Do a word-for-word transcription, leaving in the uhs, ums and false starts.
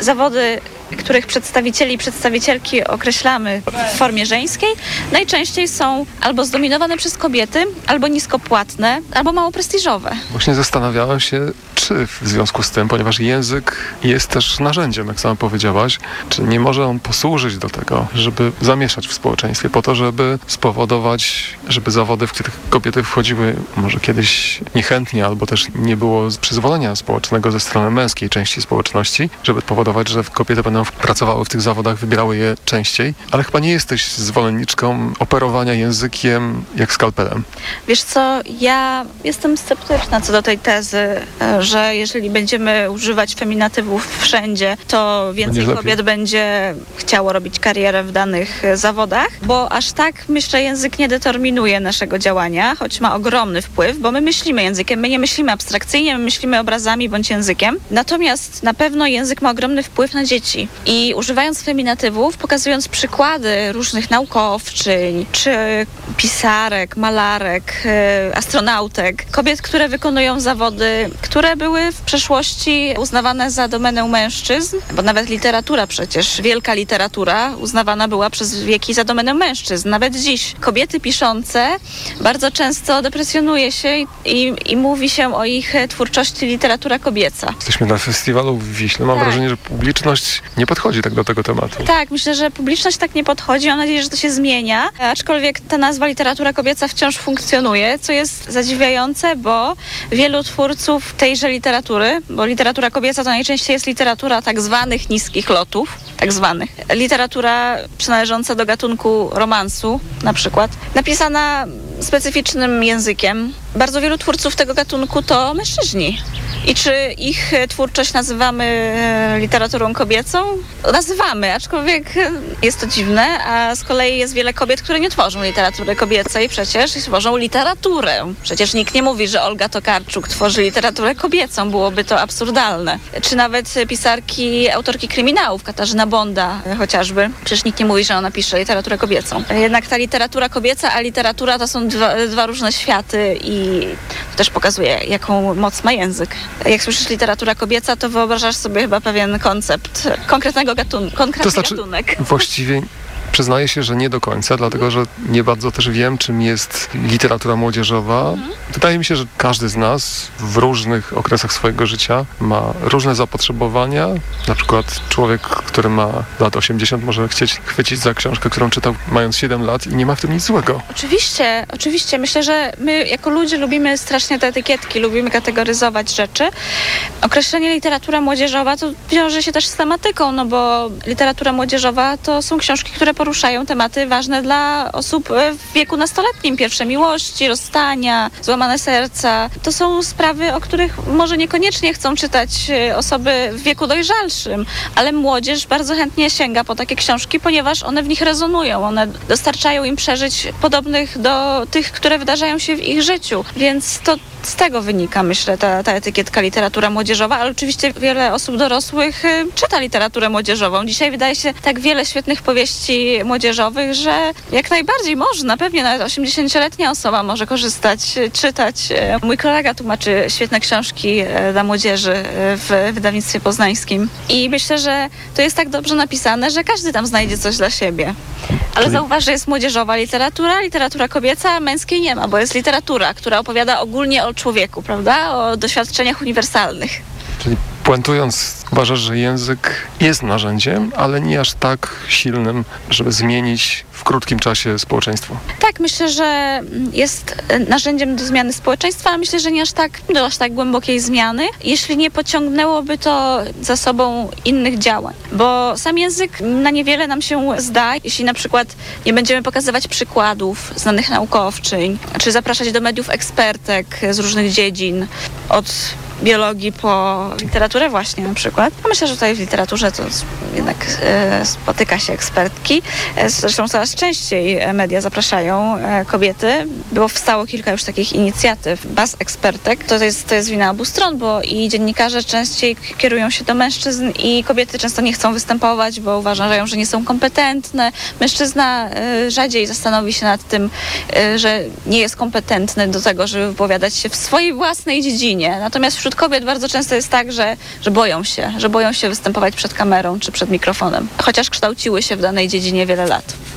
zawody, których przedstawicieli i przedstawicielki określamy w formie żeńskiej, najczęściej są albo zdominowane przez kobiety, albo niskopłatne, albo mało prestiżowe. Właśnie zastanawiałem się, czy w związku z tym, ponieważ język jest też narzędziem, jak sama powiedziałaś, czy nie może on posłużyć do tego, żeby zamieszać w społeczeństwie, po to, żeby spowodować, żeby zawody, w których kobiety wchodziły może kiedyś niechętnie, albo też nie było przyzwolenia społecznego ze strony męskiej części społeczności, żeby powodować, że kobiety będą pracowały w tych zawodach, wybierały je częściej, ale chyba nie jesteś zwolenniczką operowania językiem jak skalpelem. Wiesz co, ja jestem sceptyczna co do tej tezy, że jeżeli będziemy używać feminatywów wszędzie, to więcej Będzie kobiet będzie chciało robić karierę w danych zawodach, bo aż tak, myślę, język nie determinuje naszego działania, choć ma ogromny wpływ, bo my myślimy językiem, my nie myślimy abstrakcyjnie, my myślimy obrazami bądź językiem. Natomiast na pewno język ma ogromny wpływ na dzieci i używając feminatywów, pokazując przykłady różnych naukowczyń, czy pisarek, malarek, astronautek, kobiet, które wykonują zawody, które były w przeszłości uznawane za domenę mężczyzn, bo nawet literatura przecież, wielka literatura uznawana była przez wieki za domenę mężczyzn. Nawet dziś kobiety piszące bardzo często deprecjonuje się i, i, i mówi się o ich twórczości literatura kobieca. Jesteśmy na festiwalu w Wiśle. Mam Tak. wrażenie, że publiczność nie podchodzi tak do tego tematu. Tak, myślę, że publiczność tak nie podchodzi. Mam nadzieję, że to się zmienia. Aczkolwiek ta nazwa literatura kobieca wciąż funkcjonuje, co jest zadziwiające, bo wielu twórców tejże literatury, bo literatura kobieca to najczęściej jest literatura tak zwanych niskich lotów, tak zwanych. Literatura przynależąca do gatunku romansu na przykład, napisana specyficznym językiem. Bardzo wielu twórców tego gatunku to mężczyźni. I czy ich twórczość nazywamy literaturą kobiecą? Nazywamy, aczkolwiek jest to dziwne, a z kolei jest wiele kobiet, które nie tworzą literatury kobiecej przecież i tworzą literaturę. Przecież nikt nie mówi, że Olga Tokarczuk tworzy literaturę kobiecą, byłoby to absurdalne. Czy nawet pisarki, autorki kryminałów, Katarzyna Bonda chociażby, przecież nikt nie mówi, że ona pisze literaturę kobiecą. Jednak ta literatura kobieca, a literatura to są dwa, dwa różne światy i to też pokazuje, jaką moc ma język. Jak słyszysz literatura kobieca, to wyobrażasz sobie chyba pewien koncept konkretnego gatunku, konkretny To znaczy, gatunek. właściwie przyznaję się, że nie do końca, dlatego że nie bardzo też wiem, czym jest literatura młodzieżowa. Mhm. Wydaje mi się, że każdy z nas w różnych okresach swojego życia ma różne zapotrzebowania. Na przykład człowiek, który ma lat osiemdziesiąt, może chcieć chwycić za książkę, którą czytał mając siedem lat i nie ma w tym nic złego. Oczywiście, oczywiście. Myślę, że my jako ludzie lubimy strasznie te etykietki, lubimy kategoryzować rzeczy. Określenie literatura młodzieżowa to wiąże się też z tematyką, no bo literatura młodzieżowa to są książki, które poruszają tematy ważne dla osób w wieku nastoletnim. Pierwsze miłości, rozstania, złamane serca. To są sprawy, o których może niekoniecznie chcą czytać osoby w wieku dojrzalszym, ale młodzież bardzo chętnie sięga po takie książki, ponieważ one w nich rezonują. One dostarczają im przeżyć podobnych do tych, które wydarzają się w ich życiu. Więc to z tego wynika, myślę, ta, ta etykietka literatura młodzieżowa, ale oczywiście wiele osób dorosłych czyta literaturę młodzieżową. Dzisiaj wydaje się tak wiele świetnych powieści młodzieżowych, że jak najbardziej można, pewnie nawet osiemdziesięcioletnia osoba może korzystać, czytać. Mój kolega tłumaczy świetne książki dla młodzieży w wydawnictwie poznańskim i myślę, że to jest tak dobrze napisane, że każdy tam znajdzie coś dla siebie. Ale Czyli... zauważ, że jest młodzieżowa literatura, literatura kobieca, a męskiej nie ma, bo jest literatura, która opowiada ogólnie o człowieku, prawda? O doświadczeniach uniwersalnych. Czyli puentując, uważasz, że język jest narzędziem, ale nie aż tak silnym, żeby zmienić w krótkim czasie społeczeństwo. Tak, myślę, że jest narzędziem do zmiany społeczeństwa, ale myślę, że nie aż tak, do aż tak głębokiej zmiany, jeśli nie pociągnęłoby to za sobą innych działań. Bo sam język na niewiele nam się zda, jeśli na przykład nie będziemy pokazywać przykładów znanych naukowczyń, czy zapraszać do mediów ekspertek z różnych dziedzin, od biologii po literaturę właśnie na przykład. A myślę, że tutaj w literaturze to jednak e, spotyka się ekspertki. E, zresztą coraz częściej media zapraszają e, kobiety. Było wstało kilka już takich inicjatyw, baz ekspertek. To jest, to jest wina obu stron, bo i dziennikarze częściej kierują się do mężczyzn i kobiety często nie chcą występować, bo uważają, że nie są kompetentne. Mężczyzna e, rzadziej zastanowi się nad tym, e, że nie jest kompetentny do tego, żeby wypowiadać się w swojej własnej dziedzinie. Natomiast wśród wśród kobiet bardzo często jest tak, że, że boją się, że boją się występować przed kamerą czy przed mikrofonem, chociaż kształciły się w danej dziedzinie wiele lat.